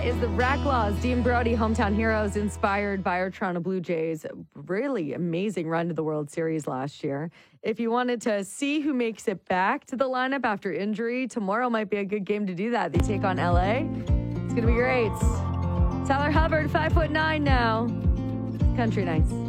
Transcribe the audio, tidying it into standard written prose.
is the Racklaws, Dean Brody, hometown heroes inspired by our Toronto Blue Jays. Really amazing run to the World Series last year. If you wanted to see who makes it back to the lineup after injury, tomorrow might be a good game to do that. They take on LA. It's going to be great. Tyler Hubbard, 5'9" now. Country Nights.